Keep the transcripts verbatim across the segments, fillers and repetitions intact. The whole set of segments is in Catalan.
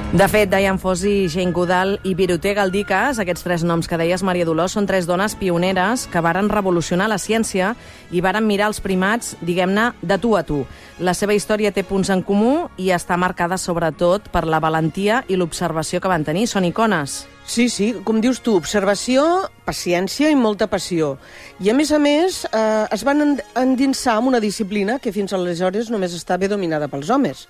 De fet, Diane Fossey, Jane Goodall i Birute Galdikas, aquests tres noms que deies, Maria Dolors, són tres dones pioneres que varen revolucionar la ciència i varen mirar els primats, diguem-ne, de tu a tu. La seva història té punts en comú i està marcada sobretot per la valentia i l'observació que van tenir. Són icones. Sí, sí, com dius tu, observació, paciència i molta passió. I a més a més eh, es van endinsar en una disciplina que fins aleshores només estava dominada pels homes.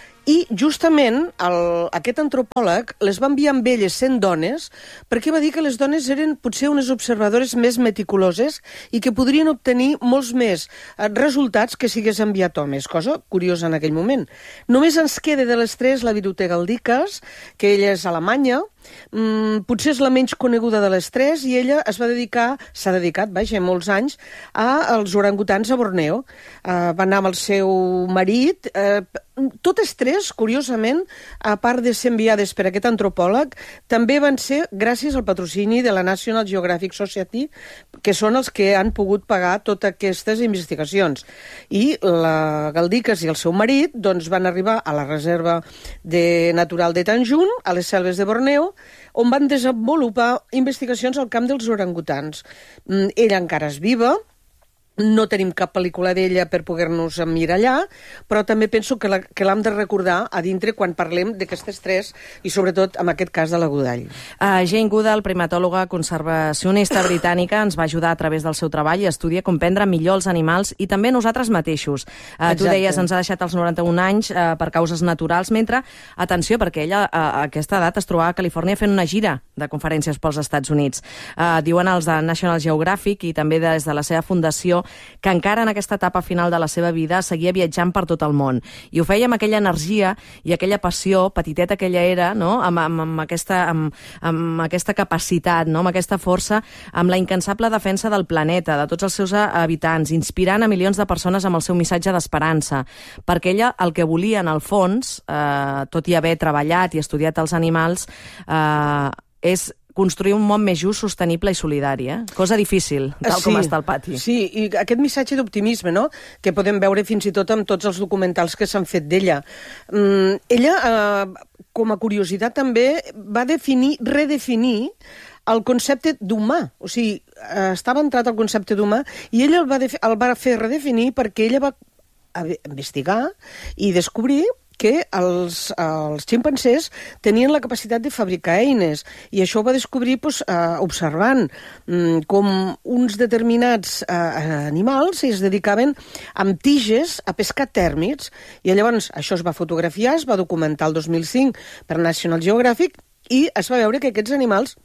I justament el, aquest antropòleg les va enviar amb elles sent dones perquè va dir que les dones eren potser unes observadores més meticuloses i que podrien obtenir molts més resultats que si hagués enviat homes, cosa curiosa en aquell moment. Només ens queda de les tres la Birute Galdikas, que ella és alemanya, mm, potser és la menys coneguda de les tres i ella es va dedicar, s'ha dedicat, vaja, molts anys, als orangutans a Borneo. Uh, va anar amb el seu marit. Uh, totes tres, curiosament, a part de ser enviades per aquest antropòleg, també van ser gràcies al patrocini de la National Geographic Society, que són els que han pogut pagar totes aquestes investigacions. I la Galdikas i el seu marit doncs, van arribar a la reserva de natural de Tanjung, a les selves de Borneo, on van desenvolupar investigacions al camp dels orangutans. Ella encara és viva, no tenim cap pel·lícula d'ella per poder-nos emmirallar, però també penso que la, que l'hem de recordar a dintre quan parlem d'aquestes tres i sobretot en aquest cas de la Goodall. Uh, Jane Goodall, primatòloga conservacionista britànica, ens va ajudar a través del seu treball i estudia comprendre millor els animals i també nosaltres mateixos. Uh, tu deies, ens ha deixat als noranta-un anys uh, per causes naturals, mentre, atenció, perquè ella uh, a aquesta edat es trobava a Califòrnia fent una gira de conferències pels Estats Units. Uh, diuen els de National Geographic i també des de la seva fundació que encara en aquesta etapa final de la seva vida seguia viatjant per tot el món. I ho feia amb aquella energia i aquella passió, petiteta que ella era, no? amb, amb, amb, aquesta, amb, amb aquesta capacitat, no? amb aquesta força, amb la incansable defensa del planeta, de tots els seus habitants, inspirant a milions de persones amb el seu missatge d'esperança. Perquè ella el que volia, en el fons, eh, tot i haver treballat i estudiat els animals, eh, és construir un món més just, sostenible i solidari, eh? Cosa difícil, tal sí, com està el pati. Sí, i aquest missatge d'optimisme, no?, que podem veure fins i tot amb tots els documentals que s'han fet d'ella. Mm, ella, eh, com a curiositat també, va definir, redefinir el concepte d'humà. O sigui, eh, estava entrat el concepte d'humà i ella el va, el va fer redefinir perquè ella va investigar i descobrir que els, els ximpancers tenien la capacitat de fabricar eines i això ho va descobrir doncs, eh, observant mm, com uns determinats eh, animals es dedicaven amb tiges a pescar tèrmits i llavors això es va fotografiar, es va documentar el dos mil cinc per National Geographic i es va veure que aquests animals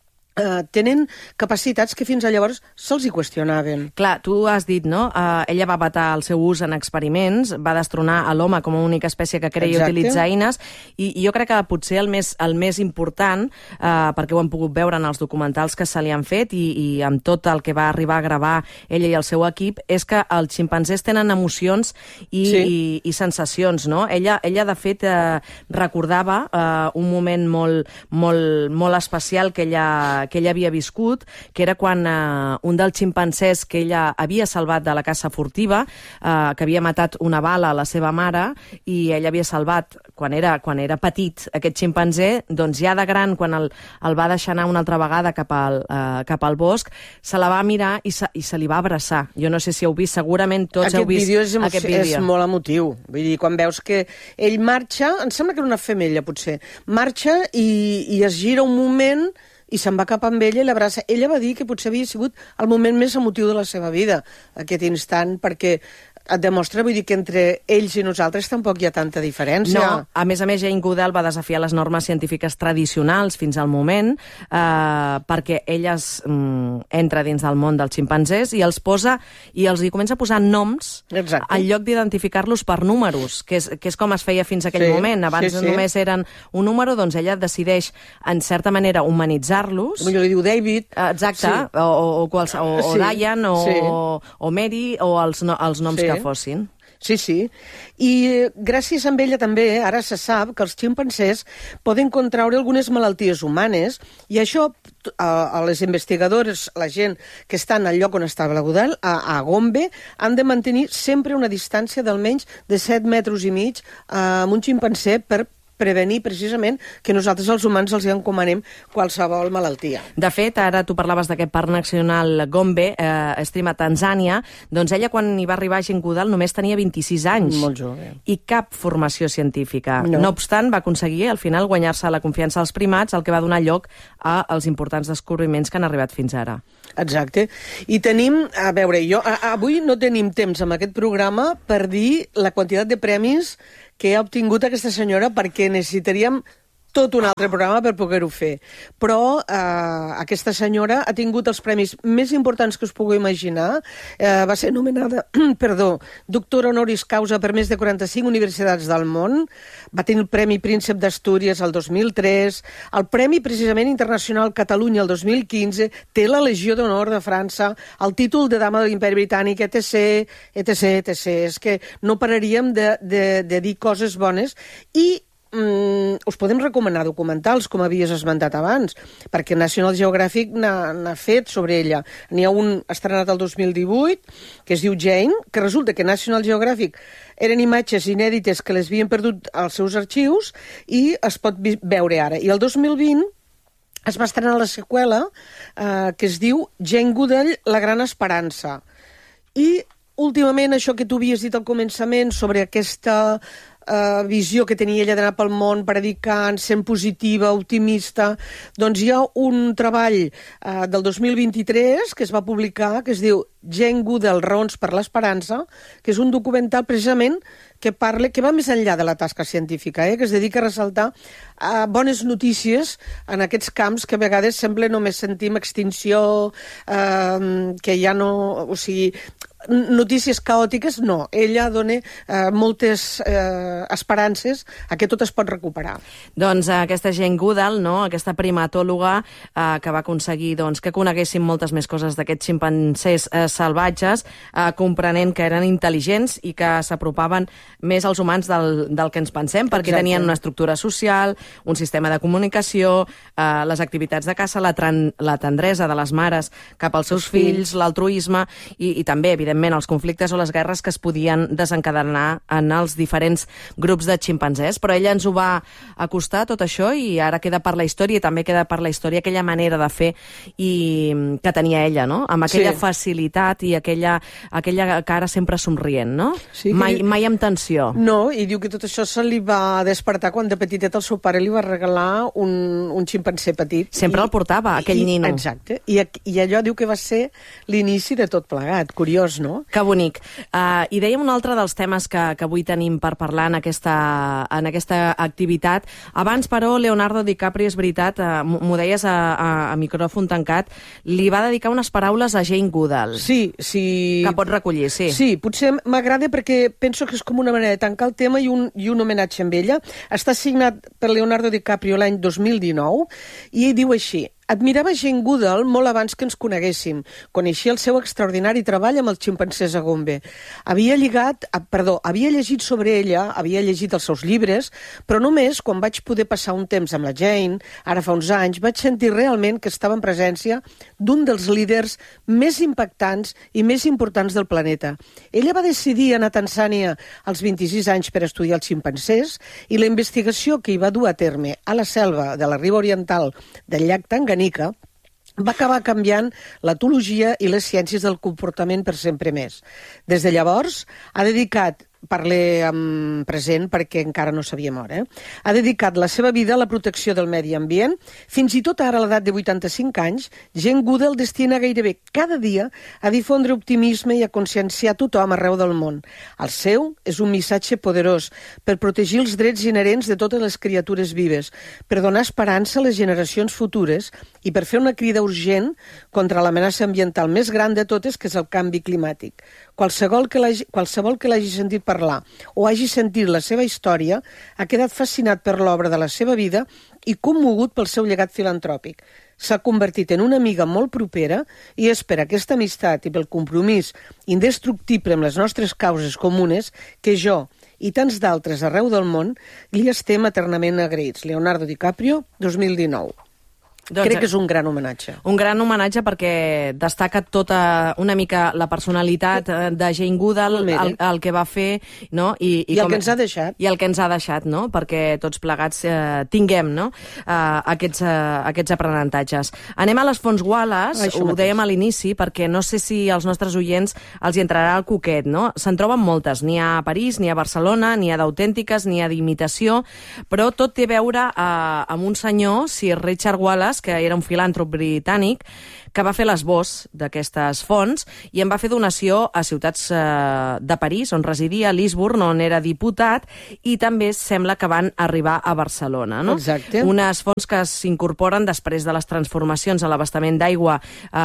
Uh, tenen capacitats que fins a llavors se'ls hi qüestionaven. Clar, tu has dit, no? Uh, ella va vetar el seu ús en experiments, va destronar a l'home com a única espècie que crea Exacte. I utilitza eines, i, i jo crec que potser el més, el més important, uh, perquè ho hem pogut veure en els documentals que se li han fet i, i amb tot el que va arribar a gravar ella i el seu equip, és que els ximpanzés tenen emocions i, sí. i, i sensacions, no? Ella, ella de fet, uh, recordava uh, un moment molt, molt, molt especial que ella que ella havia viscut, que era quan eh, un dels ximpanzés que ella havia salvat de la caça furtiva, eh, que havia matat una bala a la seva mare, i ella havia salvat, quan era, quan era petit, aquest ximpanzé, doncs ja de gran, quan el, el va deixar anar una altra vegada cap al, eh, cap al bosc, se la va mirar i se, i se li va abraçar. Jo no sé si heu vist, segurament tots aquest heu vist vídeo és aquest vídeo. És molt emotiu. Vull dir, quan veus que ell marxa, em sembla que era una femella, potser, marxa i, i es gira un moment i se'n va cap amb ella i l'abraça. Ella va dir que potser havia sigut el moment més emotiu de la seva vida, aquest instant, perquè et demostra, vull dir, que entre ells i nosaltres tampoc hi ha tanta diferència. No, a més a més, Jane Goodall va desafiar les normes científiques tradicionals fins al moment, eh, perquè ella es, mm, entra dins del món dels ximpanzés i els posa, i els hi comença a posar noms Exacte. En lloc d'identificar-los per números, que és, que és com es feia fins aquell sí, moment. Abans sí, sí. només eren un número, doncs ella decideix, en certa manera, humanitzar-los. Millor li diu David. Exacte, sí. o, o, o, o, o sí, Diane, o, sí. o, o Mary, o els, no, els noms sí. que fossin. Sí, sí. I gràcies a ella també, ara se sap que els ximpancers poden contraure algunes malalties humanes i això a, a les investigadores, la gent que està al lloc on estava la Goodall, a, a Gombe, han de mantenir sempre una distància d'almenys de set metres i mig eh, amb un ximpancé per prevenir precisament que nosaltres els humans els encomanem qualsevol malaltia. De fet, ara tu parlaves d'aquest parc nacional Gombe, eh, Stream a Tanzània, doncs ella quan hi va arribar a Jane Goodall només tenia vint-i-sis anys. Molt jove. I cap formació científica. No. no obstant, va aconseguir al final guanyar-se la confiança dels primats, el que va donar lloc als importants descobriments que han arribat fins ara. Exacte. I tenim, a veure, jo a, avui no tenim temps amb aquest programa per dir la quantitat de premis que ha obtingut aquesta senyora, perquè necessitaríem tot un altre programa per poder-ho fer. Però eh, aquesta senyora ha tingut els premis més importants que us pugueu imaginar. Eh, va ser nomenada, perdó, doctora honoris causa per més de quaranta-cinc universitats del món. Va tenir el Premi Príncep d'Astúries el dos mil tres, el Premi precisament Internacional Catalunya el dos mil quinze, té la Legió d'Honor de França, el títol de Dama de l'Imperi Britànic, etc, etc, etc. És que no pararíem de, de, de dir coses bones i Mm, us podem recomanar documentals, com havies esmentat abans, perquè National Geographic n'ha fet sobre ella. N'hi ha un estrenat el dos mil divuit, que es diu Jane, que resulta que National Geographic eren imatges inèdites que les havien perdut als seus arxius i es pot veure ara. I el dos mil vint es va estrenar la seqüela eh, que es diu Jane Goodall, la gran esperança. I últimament això que tu havies dit al començament sobre aquesta Uh, visió que tenia ella d'anar pel món predicant, sent positiva, optimista, doncs hi ha un treball uh, del dos mil vint-i-tres que es va publicar, que es diu Jane Goodall, raons per l'esperança, que és un documental precisament que parla, que va més enllà de la tasca científica, eh, que es dedica a ressaltar uh, bones notícies en aquests camps que a vegades sembla només sentim extinció, uh, que ja no... O sigui, notícies caòtiques, no. Ella dona eh, moltes eh, esperances a que tot es pot recuperar. Doncs eh, aquesta Jane Goodall, no? Aquesta primatòloga eh, que va aconseguir doncs, que coneguéssim moltes més coses d'aquests ximpancers eh, salvatges, eh, comprenent que eren intel·ligents i que s'apropaven més als humans del, del que ens pensem, perquè Exacte. tenien una estructura social, un sistema de comunicació, eh, les activitats de caça, la, tran, la tendresa de les mares cap als seus fills, fills l'altruisme i, i també, evidentment, els conflictes o les guerres que es podien desencadenar en els diferents grups de ximpanzés, però ella ens ho va acostar tot això i ara queda per la història i també queda per la història aquella manera de fer i que tenia ella, no? Amb aquella sí. facilitat i aquella, aquella cara sempre somrient, no? Sí, mai, que... mai amb tensió. No, i diu que tot això se li va despertar quan de petitet el seu pare li va regalar un, un ximpanzé petit. Sempre I, el portava, aquell i, nino. Exacte, I, i allò diu que va ser l'inici de tot plegat, curiós, no? Que bonic. Uh, I dèiem un altre dels temes que, que avui tenim per parlar en aquesta, en aquesta activitat. Abans, però, Leonardo DiCaprio, és veritat, uh, m'ho deies a, a, a micròfon tancat, li va dedicar unes paraules a Jane Goodall. Sí, sí. Que pot recollir, sí. Sí, potser m'agrada perquè penso que és com una manera de tancar el tema i un, i un homenatge amb ella. Està signat per Leonardo DiCaprio l'any dos mil dinou i ell diu així: admirava Jane Goodall molt abans que ens coneguéssim. Coneixia el seu extraordinari treball amb els ximpancers a Gombe. Havia lligat, perdó, havia llegit sobre ella, havia llegit els seus llibres, però només quan vaig poder passar un temps amb la Jane, ara fa uns anys, vaig sentir realment que estava en presència d'un dels líders més impactants i més importants del planeta. Ella va decidir anar a Tanzània als vint-i-sis anys per estudiar els ximpancers i la investigació que hi va dur a terme a la selva de la riba oriental del llac Tanganyika va acabar canviant l'etologia i les ciències del comportament per sempre més. Des de llavors ha dedicat, parlé en present perquè encara no sabia mort, eh? ha dedicat la seva vida a la protecció del medi ambient. Fins i tot ara, a l'edat de vuitanta-cinc anys, Jane Goodall destina gairebé cada dia a difondre optimisme i a conscienciar tothom arreu del món. El seu és un missatge poderós per protegir els drets inherents de totes les criatures vives, per donar esperança a les generacions futures i per fer una crida urgent contra l'amenaça ambiental més gran de totes, que és el canvi climàtic. Qualsevol que l'hagi, qualsevol que l'hagi sentit parlar o hagi sentit la seva història ha quedat fascinat per l'obra de la seva vida i commogut pel seu llegat filantròpic. S'ha convertit en una amiga molt propera i és per aquesta amistat i pel compromís indestructible amb les nostres causes comunes que jo i tants d'altres arreu del món li estem eternament agraïts. Leonardo DiCaprio, dos mil dinou. Doncs, crec que és un gran homenatge. Un gran homenatge perquè destaca tota una mica la personalitat de Jane Goodall, el, el que va fer, no? I, i, I el com, que ens ha deixat. I el que ens ha deixat, no? Perquè tots plegats eh, tinguem, no? Eh, aquests, eh, aquests aprenentatges. Anem a les fonts Wallace, Això ho mateix. dèiem a l'inici, perquè no sé si als nostres oients els hi entrarà el coquet, no? Se'n troben moltes, n'hi ha a París, n'hi ha a Barcelona, n'hi ha d'autèntiques, n'hi ha d'imitació, però tot té a veure eh, amb un senyor, Sir Richard Wallace, que era un filàntrop britànic, que va fer l'esbós d'aquestes fonts i en va fer donació a ciutats eh, de París, on residia, a Lisburn, on era diputat, i també sembla que van arribar a Barcelona. No? Exacte. Unes fonts que s'incorporen després de les transformacions a l'abastament d'aigua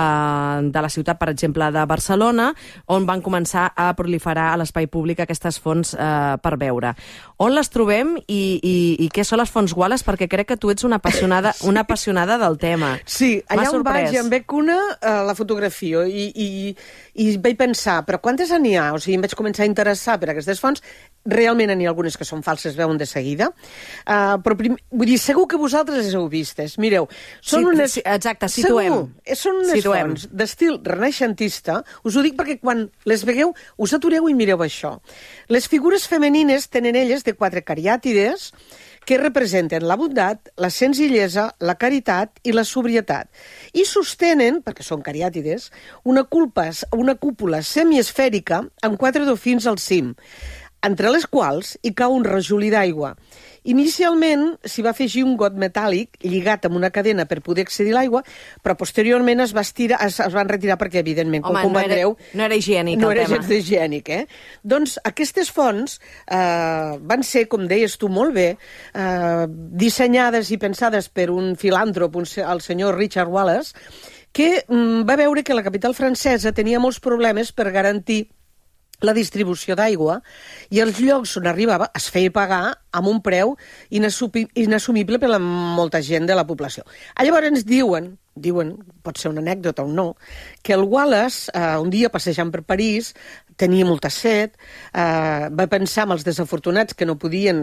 eh, de la ciutat, per exemple, de Barcelona, on van començar a proliferar a l'espai públic aquestes fonts eh, per veure. On les trobem i, i, i què són les fonts Wallace? Perquè crec que tu ets una apassionada, una apassionada del tema. Sí, allà on vaig i em veig una, uh, la fotografio i, i, i vaig pensar, però quantes n'hi ha? O sigui, em vaig començar a interessar per aquestes fonts. Realment n'hi ha algunes que són falses, veuen de seguida. Uh, però, prim... vull dir, segur que vosaltres les heu vistes. Mireu, són sí, unes... Sí, exacte, situem. Segur, són unes situem. fonts d'estil renaixentista. Us ho dic perquè quan les vegueu, us atureu i mireu això. Les figures femenines tenen elles de quatre cariàtides que representen la bondat, la senzillesa, la caritat i la sobrietat. I sostenen, perquè són cariàtides, una, culpa, una cúpula semiesfèrica amb quatre dofins al cim, entre les quals hi cau un rajolí d'aigua. Inicialment s'hi va afegir un got metàl·lic lligat amb una cadena per poder accedir a l'aigua, però posteriorment es, va estirar, es, es van retirar perquè, evidentment, Home, com comprendreu... No era, no era higiènic no el era tema. gens higiènic, eh? Doncs aquestes fonts eh, van ser, com deies tu molt bé, eh, dissenyades i pensades per un filàntrop, un, el senyor Richard Wallace, que mm, va veure que la capital francesa tenia molts problemes per garantir la distribució d'aigua, i els llocs on arribava es feia pagar amb un preu inassumible per a molta gent de la població. Llavors ens diuen, diuen, pot ser una anècdota o no, que el Wallace, eh, un dia passejant per París, tenia molta set, eh, va pensar en els desafortunats que no podien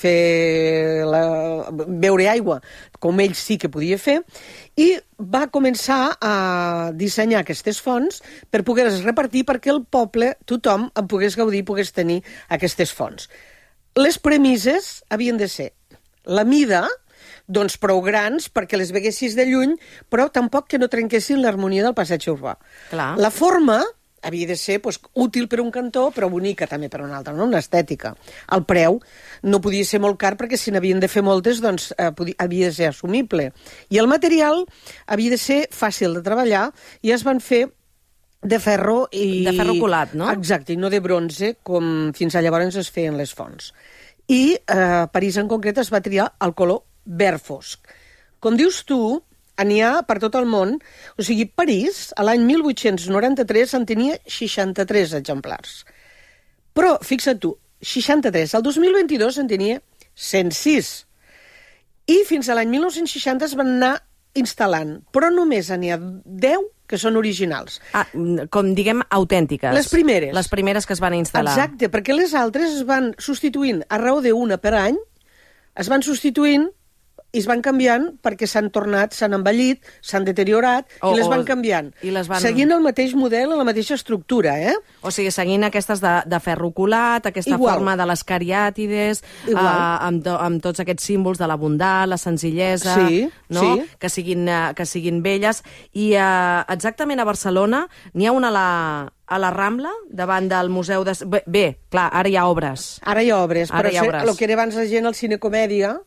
satisfer la, beure aigua com ell sí que podia fer, i va començar a dissenyar aquestes fonts per poder-les repartir perquè el poble, tothom, en pogués gaudir i pogués tenir aquestes fonts. Les premisses havien de ser la mida, doncs prou grans perquè les veguessis de lluny, però tampoc que no trenquessin l'harmonia del passatge urbà. Clar. La forma havia de ser doncs, útil per un cantó, però bonica també per un altre, no? Una estètica. El preu no podia ser molt car perquè si n'havien de fer moltes, doncs eh, podia, havia de ser assumible. I el material havia de ser fàcil de treballar i es van fer de ferro i... De ferro colat, no? Exacte, i no de bronze, com fins a llavors es feien les fonts. I eh, a París en concret es va triar el color verd fosc. Com dius tu, n'hi ha per tot el món. O sigui, París, a l'any mil vuit-cents noranta-tres, en tenia seixanta-tres exemplars. Però, fixa't tu, seixanta-tres. El dos mil vint-i-dos en tenia cent sis. I fins a l'any mil nou-cents seixanta es van anar instal·lant. Però només n'hi ha deu que són originals. Ah, com diguem, autèntiques. Les primeres. Les primeres que es van instal·lar. Exacte, perquè les altres es van substituint a raó d'una per any, es van substituint i es van canviant perquè s'han tornat, s'han envellit, s'han deteriorat, oh, i les van canviant. I les van... Seguint el mateix model, la mateixa estructura, eh? O sigui, seguint aquestes de, de ferro colat, aquesta Igual. forma de les cariàtides, eh, amb, to, amb tots aquests símbols de la bondat, la senzillesa, sí, no? Sí. Que, siguin, uh, que siguin belles. I uh, exactament a Barcelona n'hi ha una a la, a la Rambla, davant del Museu de... Bé, bé, clar, ara hi ha obres. Ara hi ha obres, ara però hi ha obres. el que era abans la gent al cinecomèdia,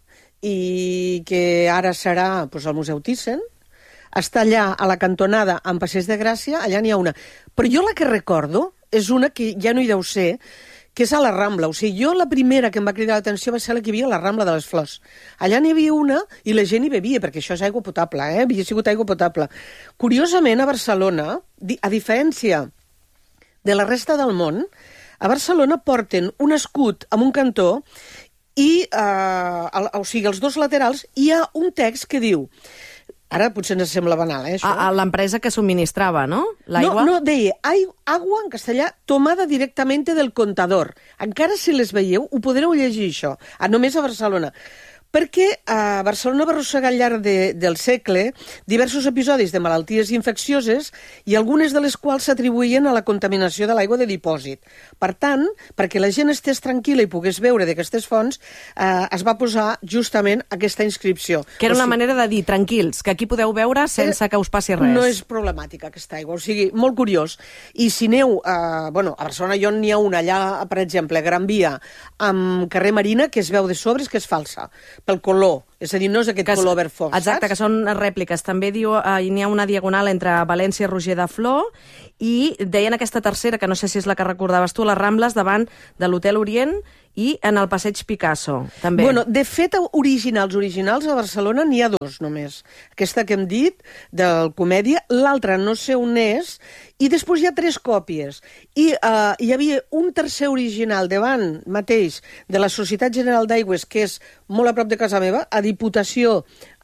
i que ara serà doncs, al Museu Thyssen, està allà a la cantonada amb Passeig de Gràcia, allà n'hi ha una. Però jo la que recordo és una que ja no hi deu ser, que és a la Rambla. O sigui, jo la primera que em va cridar l'atenció va ser la que hi havia a la Rambla de les Flors. Allà n'hi havia una i la gent hi bevia, perquè això és aigua potable, eh? Havia sigut aigua potable. Curiosament, a Barcelona, a diferència de la resta del món, a Barcelona porten un escut amb un cantó i, eh, el, o sigui, als dos laterals hi ha un text que diu... Ara potser ens sembla banal, eh, això? A, a l'empresa que subministrava, no? L'aigua? No, no, deia, agua, en castellà, tomada directamente del contador. Encara si les veieu, ho podreu llegir, això, a, només a Barcelona. perquè a Barcelona va arrossegar al llarg de, del segle diversos episodis de malalties infeccioses i algunes de les quals s'atribuïen a la contaminació de l'aigua de dipòsit. Per tant, perquè la gent estés tranquil·la i pogués beure d'aquestes fonts, eh, es va posar justament aquesta inscripció. Que era o una sigui, manera de dir, tranquils, que aquí podeu beure sense eh, que us passi res. No és problemàtica aquesta aigua, o sigui, molt curiós. I si aneu, eh, bueno, a Barcelona jo n'hi ha una allà, per exemple, a Gran Via, amb carrer Marina, que es veu de sobres, que és falsa, pel color. És a dir, no és aquest que color verd fosc, exacte, saps? que són rèpliques. També diu, eh, n'hi ha una diagonal entre València i Roger de Flor, i deien aquesta tercera, que no sé si és la que recordaves tu, les Rambles davant de l'Hotel Orient i en el Passeig Picasso, també. Bueno, de fet, originals, originals, a Barcelona n'hi ha dos només. Aquesta que hem dit, del Comèdia, l'altra no sé on és, i després hi ha tres còpies. I uh, hi havia un tercer original davant mateix de la Societat General d'Aigües, que és molt a prop de casa meva, a Diputació,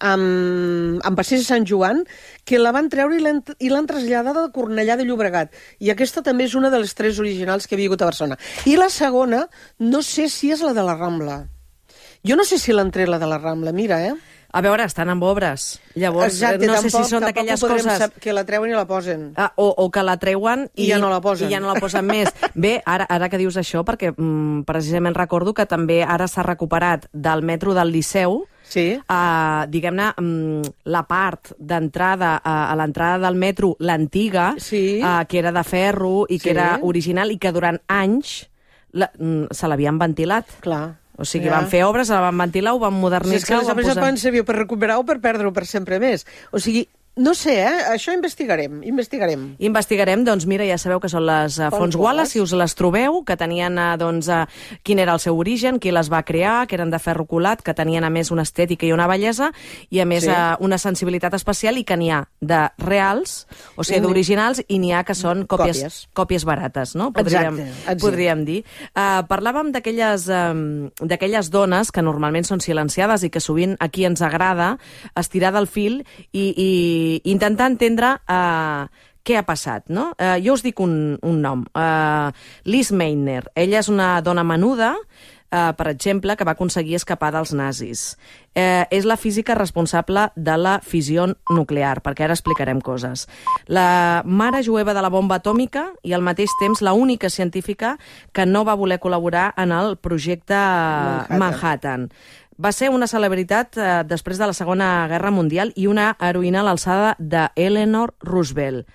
amb, amb Passeig de Sant Joan, que la van treure i l'han traslladada a Cornellà de Llobregat. I aquesta també és una de les tres originals que havia hagut a Barcelona. I la segona, no sé si és la de la Rambla. Jo no sé si l'han tret la de la Rambla, mira, eh? A veure, estan amb obres. Llavors, Exacte, no tampoc, sé si són d'aquelles coses... que la treuen i la posen. Ah, o, o que la treuen i, I ja no la posen. I ja no la posen més. Bé, ara, ara que dius això, perquè mm, precisament recordo que també ara s'ha recuperat del metro del Liceu, sí. uh, diguem-ne, mm, la part d'entrada uh, a l'entrada del metro, l'antiga, sí. uh, que era de ferro i que sí. era original i que durant anys la, mm, se l'havien ventilat. Clar. O sigui, ja. van fer obres, la van ventilar, ho van modernitzar... Si és que les obres posar... poden servir per recuperar-ho o per perdre-ho per sempre més. O sigui, no sé, eh? Això investigarem, investigarem. Investigarem, doncs mira, ja sabeu que són les uh, fonts Wallace, si us les trobeu, que tenien, uh, doncs, uh, quin era el seu origen, qui les va crear, que eren de ferro colat, que tenien, a més, una estètica i una bellesa, i, a més, sí. uh, una sensibilitat especial, i que n'hi ha de reals, o sigui, d'originals, i n'hi ha que són còpies, còpies. còpies barates, no? Podríem, exacte, exacte. podríem dir. Uh, parlàvem d'aquelles um, d'aquelles dones que normalment són silenciades i que sovint aquí ens agrada estirar del fil i, i intentar entendre uh, què ha passat, no? Uh, jo us dic un, un nom. Uh, Liz Meitner. Ella és una dona menuda, uh, per exemple, que va aconseguir escapar dels nazis. Uh, és la física responsable de la fissió nuclear, perquè ara explicarem coses. La mare jueva de la bomba atòmica i al mateix temps la única científica que no va voler col·laborar en el projecte Manhattan. Manhattan. Va ser una celebritat eh, després de la Segona Guerra Mundial i una heroïna a l'alçada de Eleanor Roosevelt.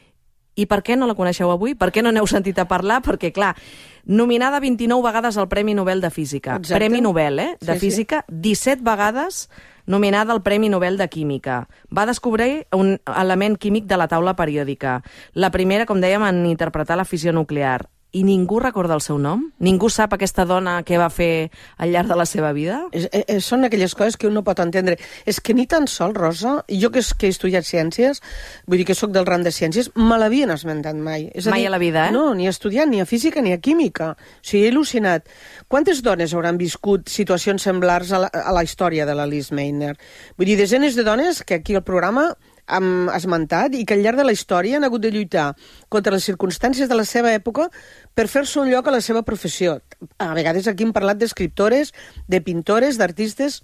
I per què no la coneixeu avui? Per què no n'heu sentit a parlar? Perquè, clar, nominada vint-i-nou vegades al Premi Nobel de Física. Exacte. Premi Nobel, eh? De sí, Física, sí. disset vegades nominada al Premi Nobel de Química. Va descobrir un element químic de la taula periòdica. La primera, com dèiem, en interpretar la fissió nuclear. I ningú recorda el seu nom? Ningú sap aquesta dona què va fer al llarg de la seva vida? És, és, són aquelles coses que un no pot entendre. És que ni tan sol, Rosa, jo que, que he estudiat ciències, vull dir que sóc del ram de ciències, me l'havien esmentat mai. És a mai dir, a la vida, eh? No, ni estudiant, ni a física, ni a química. O sigui, he al·lucinat. Quantes dones hauran viscut situacions semblars a la, a la història de la Liz Meitner? Vull dir, desenes de dones que aquí al programa hem esmentat i que al llarg de la història han hagut de lluitar contra les circumstàncies de la seva època per fer-se un lloc a la seva professió. A vegades aquí hem parlat d'escriptores, de pintores, d'artistes,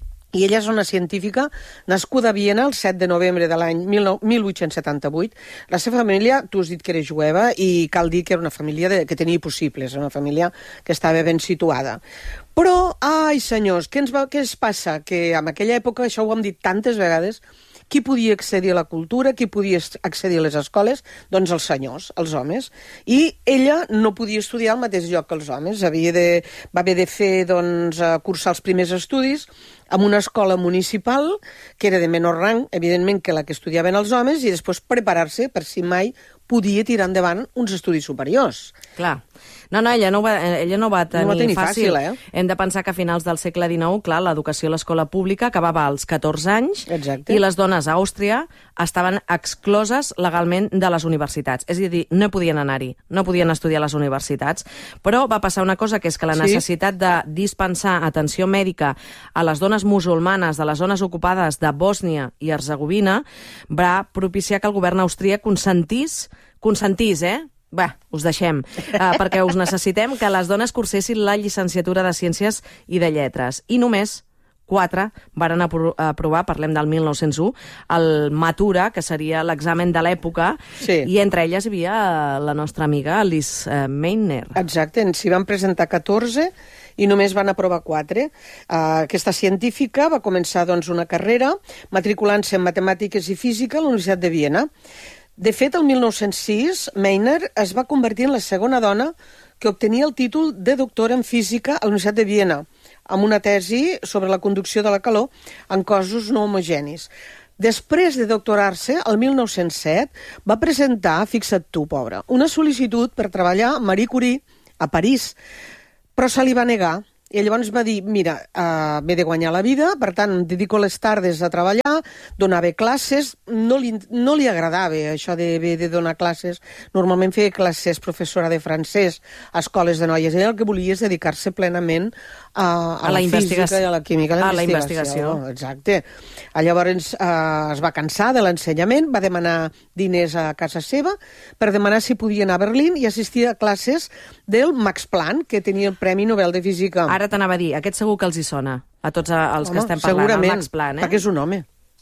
i ella és una científica nascuda a Viena el set de novembre de l'any mil vuit-cents setanta-vuit. La seva família, tu has dit que era jueva, i cal dir que era una família de, que tenia possibles, una família que estava ben situada. Però, ai senyors, què ens, va, què ens passa? Que en aquella època, això ho hem dit tantes vegades, qui podia accedir a la cultura, qui podia accedir a les escoles? Doncs els senyors, els homes. I ella no podia estudiar al mateix lloc que els homes. Havia de, va haver de fer, doncs, cursar els primers estudis en una escola municipal, que era de menor rang, evidentment, que la que estudiaven els homes, i després preparar-se per si mai podia tirar endavant uns estudis superiors. Clar. No, no, ella no va, ella no va tenir, no va tenir fàcil. fàcil, eh? Hem de pensar que a finals del segle dinou, clar, l'educació a l'escola pública acabava als catorze anys. Exacte. I les dones a Àustria estaven excloses legalment de les universitats. És a dir, no podien anar-hi, no podien estudiar a les universitats. Però va passar una cosa, que és que la necessitat sí. de dispensar atenció mèdica a les dones musulmanes de les zones ocupades de Bòsnia i Herzegovina va propiciar que el govern austríac consentís, consentís, eh? Va, us deixem, uh, perquè us necessitem que les dones cursessin la llicenciatura de Ciències i de Lletres. I només quatre varen apro aprovar, parlem del mil nou-cents u, el Matura, que seria l'examen de l'època, sí. i entre elles hi havia la nostra amiga Alice uh, Meitner. Exacte, s'hi van presentar catorze i només van aprovar quatre. Uh, aquesta científica va començar doncs, una carrera matriculant-se en matemàtiques i física a la Universitat de Viena. De fet, el mil nou-cents sis, Meitner es va convertir en la segona dona que obtenia el títol de doctora en física a la Universitat de Viena, amb una tesi sobre la conducció de la calor en cossos no homogenis. Després de doctorar-se, el mil nou-cents set, va presentar, fixa't tu, pobra, una sol·licitud per treballar amb Marie Curie a París, però se li va negar. I llavors va dir, mira, uh, m'he de guanyar la vida, per tant, em dedico les tardes a treballar, donava classes, no li, no li agradava això de, de donar classes. Normalment feia classes professora de francès a escoles de noies. Ella el que volia és dedicar-se plenament a, a, a la, la física i a la química, a la, a la investigació. Exacte. Llavors uh, es va cansar de l'ensenyament, va demanar diners a casa seva per demanar si podia anar a Berlín i assistir a classes del Max Planck, que tenia el Premi Nobel de Física. Ara t'anava a dir, aquest segur que els hi sona, a tots els home, que estem parlant, el Max Planck, eh? Perquè és un home.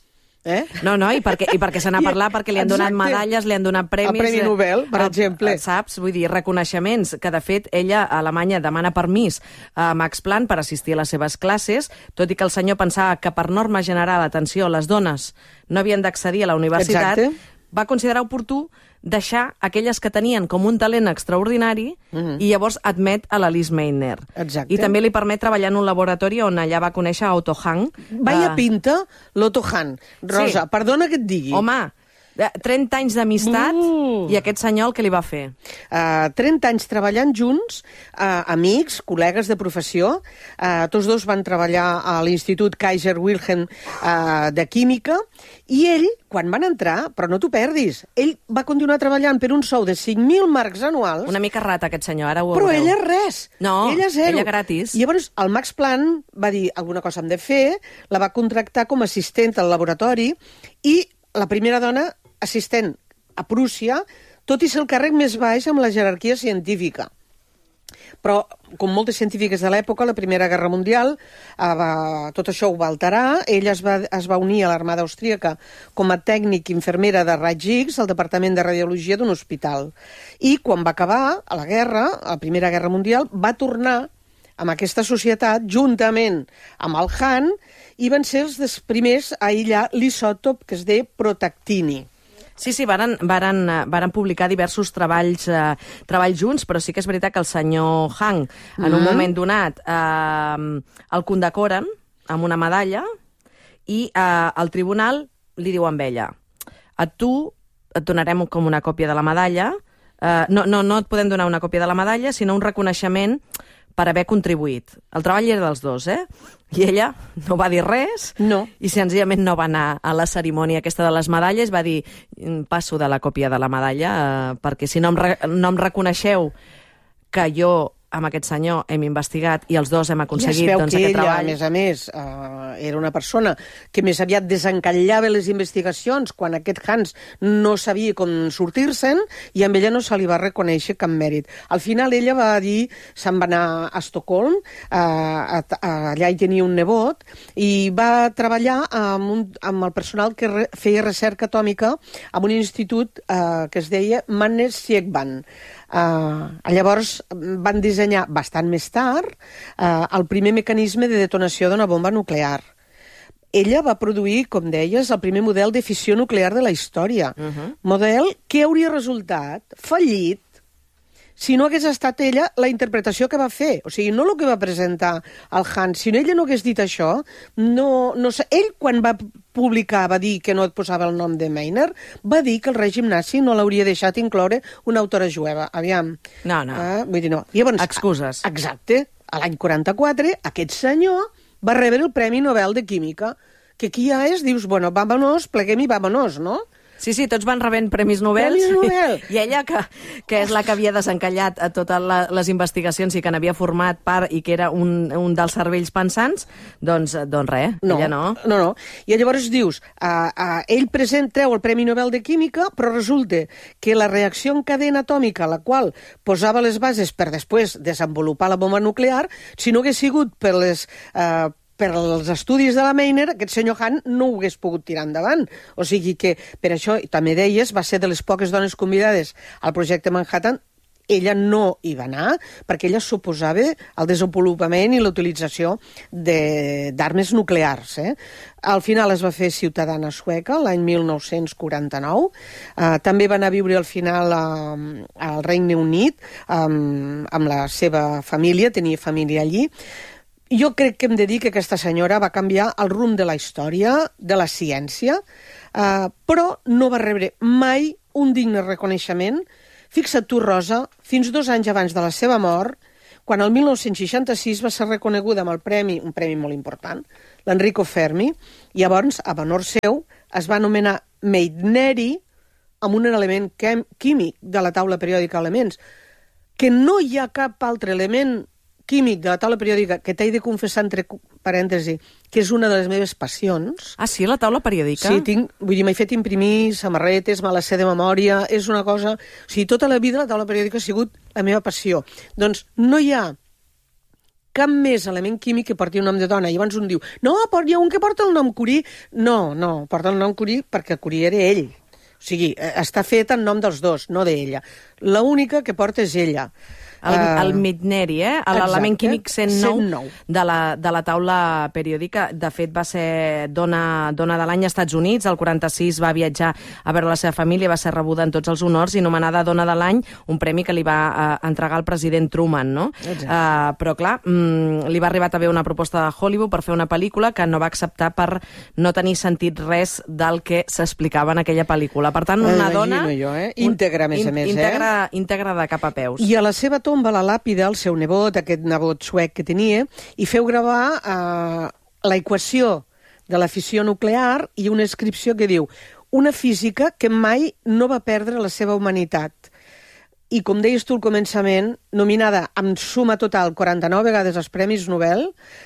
Eh? No, no, i perquè, i perquè se n'ha parlat, perquè li han donat medalles, li han donat premis... El Premi Nobel, per a, exemple. Saps? Vull dir, reconeixements, que de fet ella a Alemanya demana permís a Max Planck per assistir a les seves classes, tot i que el senyor pensava que per norma general, atenció, les dones no havien d'accedir a la universitat, exacte. Va considerar oportú deixar aquelles que tenien com un talent extraordinari uh-huh. i llavors admet a l'Alice Meitner. Exacte. I també li permet treballar en un laboratori on allà va conèixer Otto Hahn. Vaya uh... pinta l'Otto Hahn. Rosa, sí. Perdona que et digui. Home, trenta anys d'amistat uh. i aquest senyor el que li va fer? Uh, trenta anys treballant junts, uh, amics, col·legues de professió. Uh, tots dos van treballar a l'Institut Kaiser Wilhelm uh, de Química i ell, quan van entrar, però no t'ho perdis, ell va continuar treballant per un sou de cinc mil marcs anuals. Una mica rata aquest senyor, ara ho però veureu. Però ella res. No, ella zero. Ella gratis. I llavors el Max Planck va dir, alguna cosa hem de fer, la va contractar com a assistent al laboratori i la primera dona assistent a Prússia, tot i ser el càrrec més baix amb la jerarquia científica. Però, com moltes científiques de l'època, la Primera Guerra Mundial, eh, va, tot això ho va alterar. Ella es va, es va unir a l'armada austríaca com a tècnic infermera de raigs X al Departament de Radiologia d'un hospital. I quan va acabar a la guerra, a la Primera Guerra Mundial, va tornar amb aquesta societat, juntament amb el Hahn, i van ser els primers a aïllar l'isòtop que es deia protactini. Sí, sí, varen, varen, varen publicar diversos treballs, eh, treballs junts, però sí que és veritat que el senyor Hahn, en un mm. moment donat, eh, el condecoren amb una medalla i eh, el tribunal li diu amb ella, a tu et donarem com una còpia de la medalla, eh, no, no, no et podem donar una còpia de la medalla, sinó un reconeixement per haver contribuït. El treball era dels dos, eh? I ella no va dir res no. i senzillament no va anar a la cerimònia aquesta de les medalles, va dir, passo de la còpia de la medalla eh, perquè si no em, re no em reconeixeu que jo amb aquest senyor hem investigat i els dos hem aconseguit ja doncs, que aquest ella, treball. A més a més, uh, era una persona que més aviat desencallava les investigacions quan aquest Hans no sabia com sortir-se'n i amb ella no se li va reconèixer cap mèrit. Al final ella va dir, se'n va anar a Estocolm, uh, allà hi tenia un nebot, i va treballar amb, un, amb el personal que re, feia recerca atòmica en un institut uh, que es deia Mannes Siegbahn. Uh, llavors van dissenyar bastant més tard uh, el primer mecanisme de detonació d'una bomba nuclear. Ella va produir, com deies, el primer model de fissió nuclear de la història. Uh-huh. Model que hauria resultat fallit si no hagués estat ella la interpretació que va fer. O sigui, no el que va presentar el Hahn. Si ella no hagués dit això, no, no sé. Ell, quan va publicar, va dir que no et posava el nom de Meitner, va dir que el règim nazi no l'hauria deixat incloure una autora jueva. Aviam. No, no. Ah, vull dir, no. Llavors, excuses. Exacte. A l'any quaranta-quatre, aquest senyor va rebre el Premi Nobel de Química, que aquí ja és, dius, bueno, vámonos, pleguem i vámonos, no? Sí, sí, tots van rebent Premis Nobel. Premis Nobel. I ella, que, que és la que havia desencallat a totes la, les investigacions i que n'havia format part i que era un, un dels cervells pensants, doncs, doncs res, no, ella no. No, no. I llavors dius, uh, uh, ell present treu el Premi Nobel de Química, però resulta que la reacció en cadena atòmica, la qual posava les bases per després desenvolupar la bomba nuclear, si no hagués sigut per les... Uh, per als estudis de la Meiner, aquest senyor Hahn no ho hagués pogut tirar endavant. O sigui que, per això, també deies, va ser de les poques dones convidades al projecte Manhattan. Ella no hi va anar perquè ella suposava el desenvolupament i l'utilització d'armes nuclears. Eh? Al final es va fer ciutadana sueca l'any mil nou-cents quaranta-nou. Uh, també va anar a viure al final uh, al Regne Unit um, amb la seva família, tenia família allí. Jo crec que hem de dir que aquesta senyora va canviar el rumb de la història, de la ciència, uh, però no va rebre mai un digne reconeixement. Fixa't tu, Rosa, fins dos anys abans de la seva mort, quan el mil nou-cents seixanta-sis va ser reconeguda amb el premi, un premi molt important, l'Enrico Fermi, i llavors, a honor seu, es va anomenar Meitneri amb un element químic de la taula periòdica d'elements, que no hi ha cap altre element químic de la taula periòdica que t'he de confessar entre parèntesi, que és una de les meves passions. Ah, sí, la taula periòdica? Sí, tinc, vull dir, m'he fet imprimir samarretes, me la sé de memòria, és una cosa... O sigui, tota la vida la taula periòdica ha sigut la meva passió. Doncs no hi ha cap més element químic que porti un nom de dona. I abans un diu, no, hi ha un que porta el nom Curie. No, no, porta el nom Curie perquè Curie era ell. O sigui, està fet en nom dels dos, no d'ella. L'única que porta és ella. El, el Meitneri, eh? L'element químic cent nou, cent nou. De, la, de la taula periòdica. De fet, va ser dona, dona de l'any als Estats Units. El quaranta-sis va viatjar a veure la seva família, va ser rebuda en tots els honors i nomenada dona de l'any, un premi que li va uh, entregar el president Truman, no? Uh, però, clar, mm, li va arribar també una proposta de Hollywood per fer una pel·lícula que no va acceptar per no tenir sentit res del que s'explicava en aquella pel·lícula. Per tant, una eh, dona... Jo, eh? Íntegra, a més a més, íntegra, eh? Íntegra de cap a peus. I a la seva tomba, la làpida, el seu nebot, aquest nebot suec que tenia, i feu gravar eh, la equació de la fissió nuclear i una inscripció que diu una física que mai no va perdre la seva humanitat. I, com deies tu al començament, nominada amb suma total quaranta-nou vegades als Premis Nobel,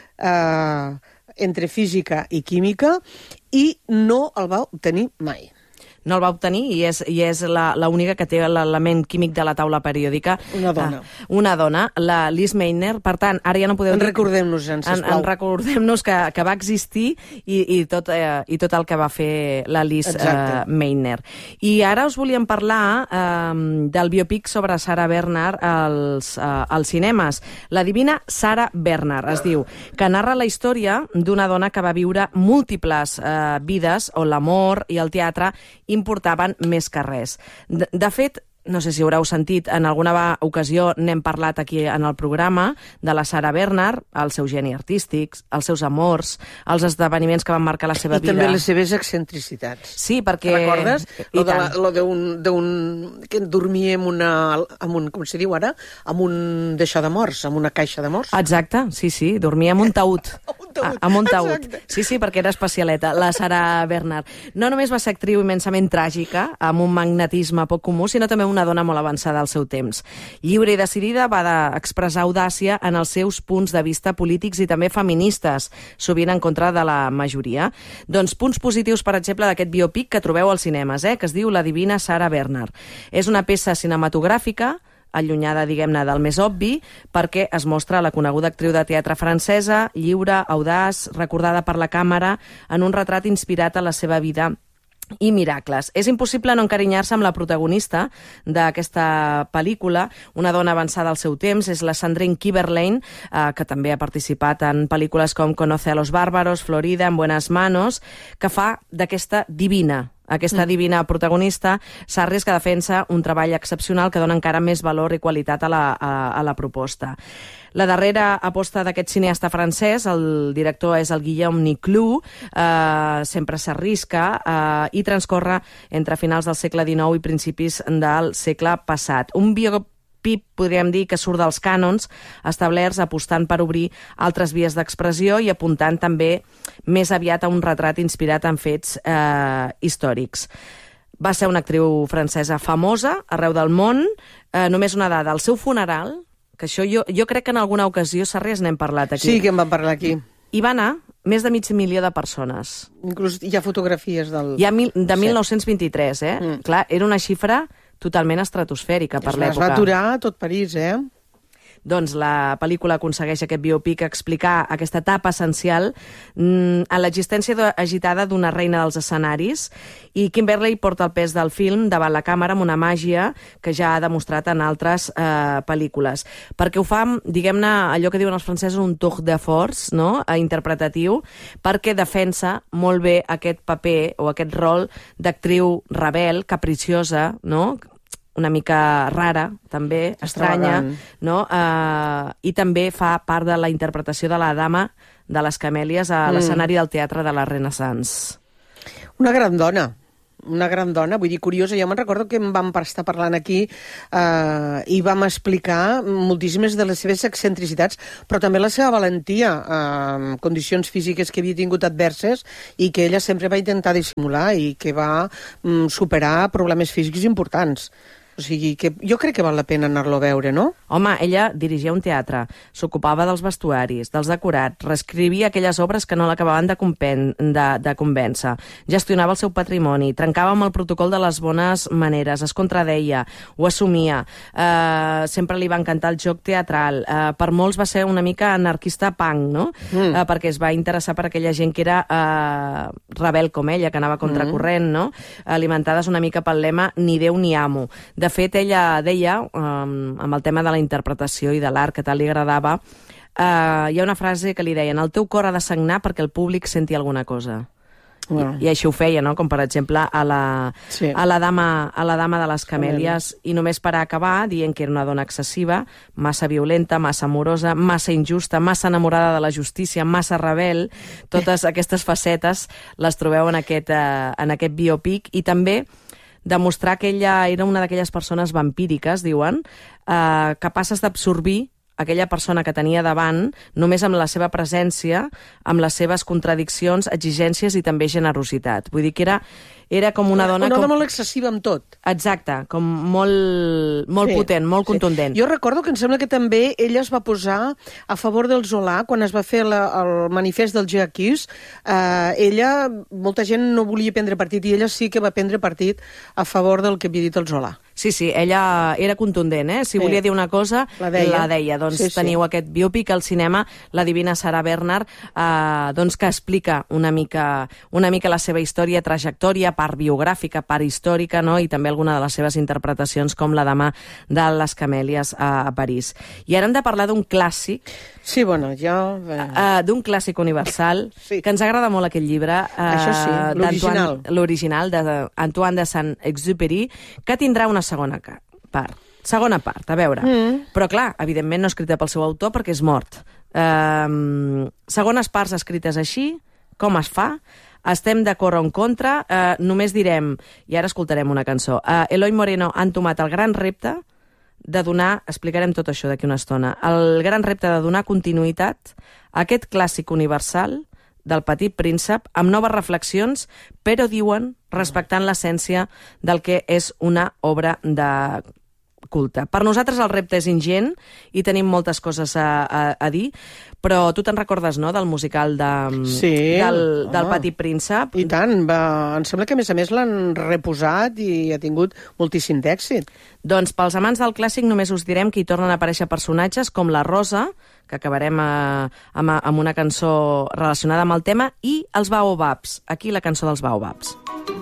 eh, entre física i química, i no el va obtenir mai. No el va obtenir i és, i és l'única que té l'element químic de la taula periòdica. Una dona. Uh, una dona, la Liz Meitner. Per tant, ara ja no podeu... En recordem-nos, en, sisplau. En, en recordem-nos que, que va existir i, i, tot, eh, i tot el que va fer la Liz eh, Meitner. I ara us volíem parlar eh, del biopic sobre Sarah Bernhardt als, eh, als cinemes. La divina Sarah Bernhardt, es diu, que narra la història d'una dona que va viure múltiples eh, vides on l'amor i el teatre importaven més que res. De, de fet, no sé si haureu sentit, en alguna ocasió n'hem parlat aquí en el programa, de la Sarah Bernhardt, el seu geni artístic, els seus amors, els esdeveniments que van marcar la seva I vida. I també les seves excentricitats. Sí, perquè... Recordes? Lo de la, lo d'un... que dormia amb una... amb un, com se diu ara? Amb un d'això de morts, amb una caixa de morts. Exacte, sí, sí, dormia amb un taüt. taüt. Amb un taüt. Exacte. Sí, sí, perquè era especialeta, la Sarah Bernhardt. No només va ser actriu immensament tràgica, amb un magnetisme poc comú, sinó també una dona molt avançada al seu temps. Lliure i decidida, va expressar audàcia en els seus punts de vista polítics i també feministes, sovint en contra de la majoria. Doncs punts positius, per exemple, d'aquest biopic que trobeu als cinemes, eh, que es diu La divina Sarah Bernhardt. És una peça cinematogràfica allunyada, diguem-ne, del més obvi, perquè es mostra la coneguda actriu de teatre francesa, lliure, audaç, recordada per la càmera, en un retrat inspirat en la seva vida i miracles. És impossible no encarinyar-se amb la protagonista d'aquesta pel·lícula, una dona avançada al seu temps, és la Sandrine Kiberlein, eh, que també ha participat en pel·lícules com Conoce a los bárbaros, Florida, En buenas manos, que fa d'aquesta divina, aquesta divina protagonista, Sarris, que defensa un treball excepcional que dona encara més valor i qualitat a la, a, a la proposta. La darrera aposta d'aquest cineasta francès, el director és el Guillaume Niclou, eh, sempre s'arrisca eh, i transcorre entre finals del segle dinou i principis del segle passat. Un biopic, podríem dir, que surt dels cànons establerts, apostant per obrir altres vies d'expressió i apuntant també més aviat a un retrat inspirat en fets eh, històrics. Va ser una actriu francesa famosa arreu del món. Eh, només una dada, el seu funeral, que això jo, jo crec que en alguna ocasió, Sarris, n'hem parlat aquí. Sí, que en vam parlar aquí. Hi va anar més de mig milió de persones. Inclús hi ha fotografies del... Hi ha mil, de mil nou-cents vint-i-tres, eh? Mm. Clar, era una xifra totalment estratosfèrica per l'època. Es va aturar tot París, eh? doncs la pel·lícula aconsegueix aquest biopic explicar aquesta etapa essencial mm, en l'existència agitada d'una reina dels escenaris, i Kimberly porta el pes del film davant la càmera amb una màgia que ja ha demostrat en altres eh, pel·lícules. Perquè ho fa, diguem-ne, allò que diuen els francesos, un tour de force, no?, interpretatiu, perquè defensa molt bé aquest paper o aquest rol d'actriu rebel, capriciosa, no?, una mica rara, també, estranya, no? Uh, i també fa part de la interpretació de la dama de les camèlies a mm. l'escenari del Teatre de la Renaissance. Una gran dona, una gran dona, vull dir, curiosa. Jo me'n recordo que em vam estar parlant aquí eh, i vam explicar moltíssimes de les seves excentricitats, però també la seva valentia, eh, condicions físiques que havia tingut adverses i que ella sempre va intentar dissimular i que va mm, superar problemes físics importants. O sigui, que jo crec que val la pena anar-lo a veure, no? Home, ella dirigia un teatre, s'ocupava dels vestuaris, dels decorats, reescrivia aquelles obres que no l'acabaven de, de, de convèncer, gestionava el seu patrimoni, trencava amb el protocol de les bones maneres, es contradeia, ho assumia, eh, sempre li va encantar el joc teatral, eh, per molts va ser una mica anarquista punk, no? Mm. Eh, perquè es va interessar per aquella gent que era eh, rebel com ella, que anava contracorrent, no? Alimentades una mica pel lema ni Déu ni amo. De fet, ella deia, um, amb el tema de la interpretació i de l'art que tal li agradava, uh, hi ha una frase que li deien: el teu cor ha de sagnar perquè el públic senti alguna cosa. Wow. I, I així ho feia, no? Com per exemple a la, sí. a la, dama, a la dama de les camèlies. I només per acabar, dient que era una dona excessiva, massa violenta, massa amorosa, massa injusta, massa enamorada de la justícia, massa rebel. Totes aquestes facetes les trobeu en aquest, uh, en aquest biopic. I també demostrar que ella era una d'aquelles persones vampíriques, diuen, eh, capaces d'absorbir aquella persona que tenia davant només amb la seva presència, amb les seves contradiccions, exigències i també generositat. Vull dir que era, era com una dona... Una dona com... molt excessiva amb tot. Exacte, com molt, molt sí, potent, molt sí. contundent. Jo recordo que em sembla que també ella es va posar a favor del Zola, quan es va fer la, el manifest del Jacques. Eh, ella, molta gent no volia prendre partit, i ella sí que va prendre partit a favor del que havia dit el Zola. Sí, sí, ella era contundent, eh? Si sí. volia dir una cosa, la deia. La deia. Doncs sí, teniu sí. aquest biòpic al cinema, La divina Sarah Bernhardt, eh, doncs que explica una mica, una mica la seva història, trajectòria, part biogràfica, part històrica, no? I també alguna de les seves interpretacions, com la dama de les camèlies a, a París. I ara hem de parlar d'un clàssic. Sí, bueno, jo... Eh... Uh, d'un clàssic universal, sí. que ens agrada molt aquest llibre. Uh, Això sí, l'original. L'original d'Antoine de Saint-Exupéry, que tindrà una segona part. Segona part, a veure. Mm. Però, clar, evidentment no escrita pel seu autor perquè és mort. Uh, segones parts escrites així, com es fa? Estem d'acord o en contra? Uh, només direm, i ara escoltarem una cançó, uh, Eloi Moreno ha entomat el gran repte de donar, explicarem tot això d'aquí una estona, el gran repte de donar continuïtat a aquest clàssic universal del Petit Príncep, amb noves reflexions, però diuen respectant l'essència del que és una obra de culte. Per nosaltres el repte és ingent i tenim moltes coses a, a, a dir, però tu te'n recordes, no?, del musical de, sí, del, del Petit Príncep? I tant, va, em sembla que a més a més l'han reposat i ha tingut moltíssim d'èxit. Doncs pels amants del clàssic només us direm que hi tornen a aparèixer personatges com la Rosa, que acabarem a, amb, amb una cançó relacionada amb el tema, i els Baobabs. Aquí la cançó dels Baobabs.